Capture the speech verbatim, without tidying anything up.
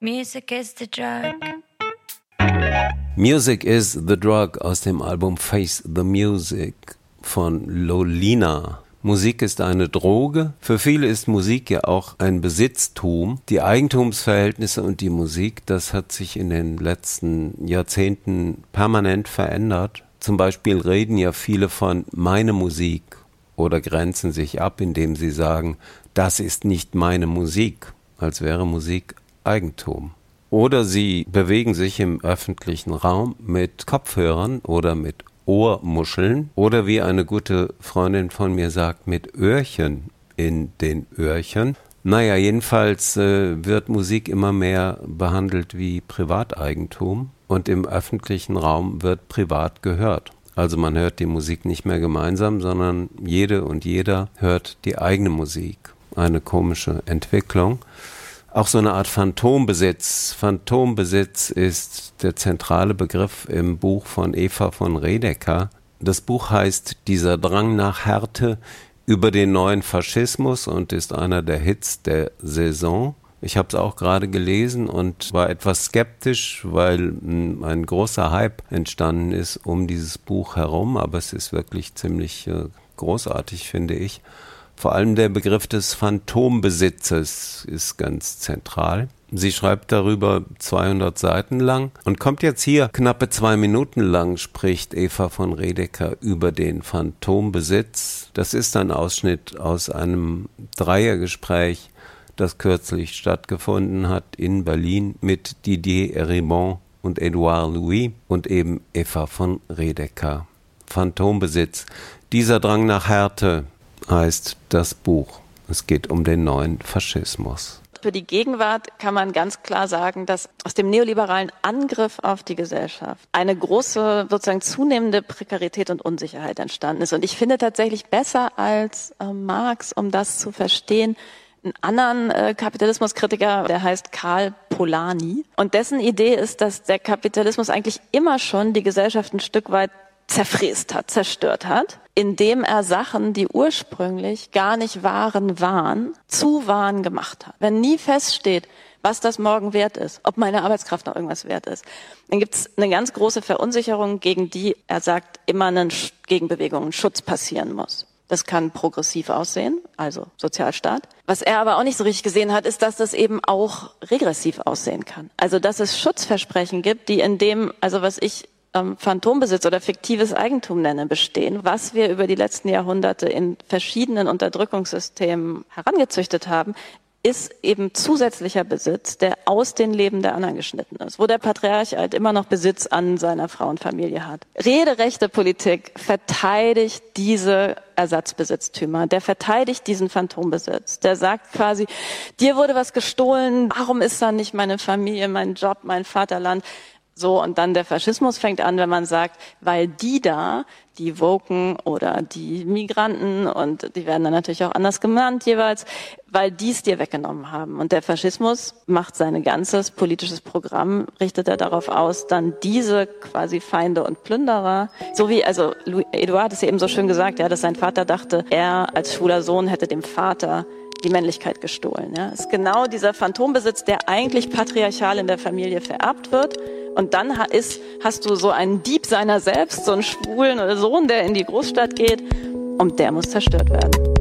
Music is the drug. Music is the Drug aus dem Album Face the Music von Lolina. Musik ist eine Droge. Für viele ist Musik ja auch ein Besitztum. Die Eigentumsverhältnisse und die Musik, das hat sich in den letzten Jahrzehnten permanent verändert. Zum Beispiel reden ja viele von meine Musik oder grenzen sich ab, indem sie sagen, das ist nicht meine Musik, als wäre Musik Eigentum. Oder sie bewegen sich im öffentlichen Raum mit Kopfhörern oder mit Ohrmuscheln oder wie eine gute Freundin von mir sagt, mit Öhrchen in den Öhrchen. Naja, jedenfalls äh, wird Musik immer mehr behandelt wie Privateigentum und im öffentlichen Raum wird privat gehört. Also man hört die Musik nicht mehr gemeinsam, sondern jede und jeder hört die eigene Musik. Eine komische Entwicklung. Auch so eine Art Phantombesitz. Phantombesitz ist der zentrale Begriff im Buch von Eva von Redeker. Das Buch heißt Dieser Drang nach Härte über den neuen Faschismus und ist einer der Hits der Saison. Ich habe es auch gerade gelesen und war etwas skeptisch, weil ein großer Hype entstanden ist um dieses Buch herum, aber es ist wirklich ziemlich äh, großartig, finde ich. Vor allem der Begriff des Phantombesitzes ist ganz zentral. Sie schreibt darüber zweihundert Seiten lang und kommt jetzt hier knappe zwei Minuten lang, spricht Eva von Redeker über den Phantombesitz. Das ist ein Ausschnitt aus einem Dreiergespräch, das kürzlich stattgefunden hat in Berlin mit Didier Eribon und Edouard Louis und eben Eva von Redeker. Phantombesitz. Dieser Drang nach Härte heißt das Buch. Es geht um den neuen Faschismus. Für die Gegenwart kann man ganz klar sagen, dass aus dem neoliberalen Angriff auf die Gesellschaft eine große, sozusagen zunehmende Prekarität und Unsicherheit entstanden ist. Und ich finde tatsächlich besser als äh, Marx, um das zu verstehen, einen anderen äh, Kapitalismuskritiker, der heißt Karl Polanyi. Und dessen Idee ist, dass der Kapitalismus eigentlich immer schon die Gesellschaft ein Stück weit zerfräst hat, zerstört hat, indem er Sachen, die ursprünglich gar nicht waren, waren, zu Waren gemacht hat. Wenn nie feststeht, was das morgen wert ist, ob meine Arbeitskraft noch irgendwas wert ist, dann gibt es eine ganz große Verunsicherung, gegen die, er sagt, immer eine Gegenbewegung, ein Schutz passieren muss. Das kann progressiv aussehen, also Sozialstaat. Was er aber auch nicht so richtig gesehen hat, ist, dass das eben auch regressiv aussehen kann. Also dass es Schutzversprechen gibt, die in dem, also was ich Phantombesitz oder fiktives Eigentum nenne, bestehen, was wir über die letzten Jahrhunderte in verschiedenen Unterdrückungssystemen herangezüchtet haben, ist eben zusätzlicher Besitz, der aus den Leben der anderen geschnitten ist, wo der Patriarch halt immer noch Besitz an seiner Frau und Familie hat. Rederechte Politik verteidigt diese Ersatzbesitztümer, der verteidigt diesen Phantombesitz, der sagt quasi, dir wurde was gestohlen, warum ist dann nicht meine Familie, mein Job, mein Vaterland? So, und dann der Faschismus fängt an, wenn man sagt, weil die da, die Woken oder die Migranten, und die werden dann natürlich auch anders genannt jeweils, weil die es dir weggenommen haben. Und der Faschismus macht sein ganzes politisches Programm, richtet er darauf aus, dann diese quasi Feinde und Plünderer, so wie, also Edouard hat es ja eben so schön gesagt, ja, dass sein Vater dachte, er als schwuler Sohn hätte dem Vater die Männlichkeit gestohlen. Ja, ist genau dieser Phantombesitz, der eigentlich patriarchal in der Familie vererbt wird. Und dann ist, hast du so einen Dieb seiner selbst, so einen schwulen Sohn, der in die Großstadt geht, und der muss zerstört werden.